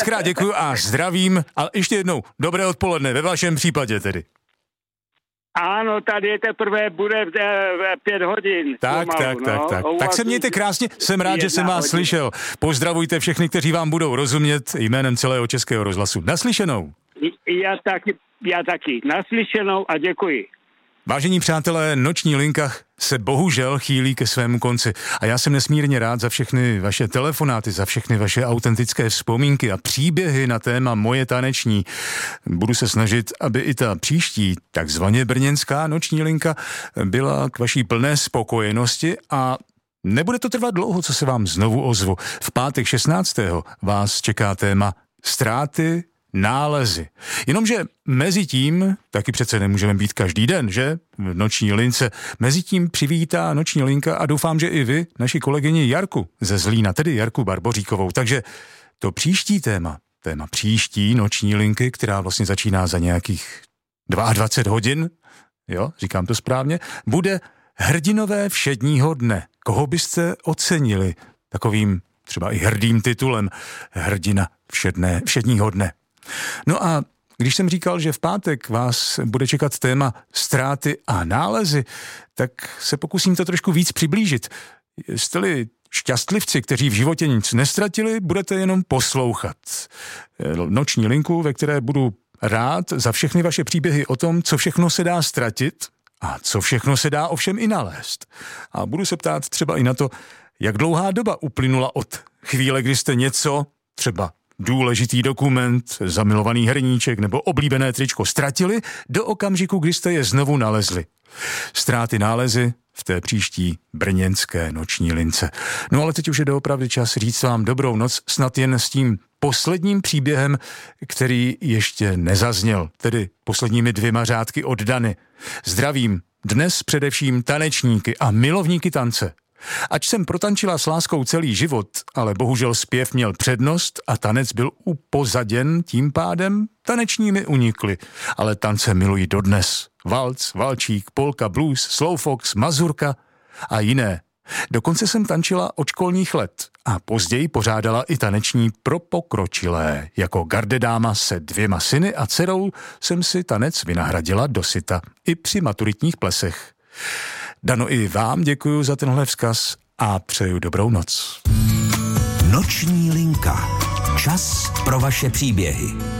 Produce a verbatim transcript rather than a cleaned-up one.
krát děkuju a zdravím. A ještě jednou, dobré odpoledne, ve vašem případě tedy. Ano, tady je teprve, bude v pět hodin. Tak, pomalu, tak, no. tak, tak. Tak se mějte krásně, jsem rád, že jsem vás hodin. slyšel. Pozdravujte všechny, kteří vám budou rozumět jménem celého Českého rozhlasu. Naslyšenou. Já taky, já taky. Naslyšenou a děkuji. Vážení přátelé, noční linka se bohužel chýlí ke svému konci a já jsem nesmírně rád za všechny vaše telefonáty, za všechny vaše autentické vzpomínky a příběhy na téma Moje taneční. Budu se snažit, aby i ta příští takzvaně brněnská noční linka byla k vaší plné spokojenosti a nebude to trvat dlouho, co se vám znovu ozvu. V pátek šestnáctého vás čeká téma ztráty, nálezy. Jenomže mezi tím, taky přece nemůžeme být každý den, že? V noční lince. Mezi tím přivítá noční linka a doufám, že i vy, naši kolegyni Jarku ze Zlína, tedy Jarku Barboříkovou. Takže to příští téma, téma příští noční linky, která vlastně začíná za nějakých dvacet dva hodin, jo, říkám to správně, bude hrdinové všedního dne. Koho byste ocenili takovým třeba i hrdým titulem hrdina všedné, všedního dne? No a když jsem říkal, že v pátek vás bude čekat téma ztráty a nálezy, tak se pokusím to trošku víc přiblížit. Jste-li šťastlivci, kteří v životě nic nestratili, budete jenom poslouchat noční linku, ve které budu rád za všechny vaše příběhy o tom, co všechno se dá ztratit a co všechno se dá ovšem i nalézt. A budu se ptát třeba i na to, jak dlouhá doba uplynula od chvíle, kdy jste něco, třeba důležitý dokument, zamilovaný hrníček nebo oblíbené tričko ztratili, do okamžiku, kdy jste je znovu nalezli. Ztráty, nálezy v té příští brněnské noční lince. No ale teď už je doopravdy čas říct vám dobrou noc, snad jen s tím posledním příběhem, který ještě nezazněl, tedy posledními dvěma řádky od Dany. Zdravím dnes především tanečníky a milovníky tance. Ač jsem protančila s láskou celý život, ale bohužel zpěv měl přednost a tanec byl upozaděn, tím pádem taneční mi unikly. Ale tance miluji dodnes. Valc, valčík, polka, blues, slowfox, mazurka a jiné. Dokonce jsem tančila od školních let a později pořádala i taneční pro pokročilé. Jako gardedáma se dvěma syny a dcerou jsem si tanec vynahradila dosyta i při maturitních plesech. Dano, i vám děkuji za tenhle vzkaz a přeju dobrou noc. Noční linka. Čas pro vaše příběhy.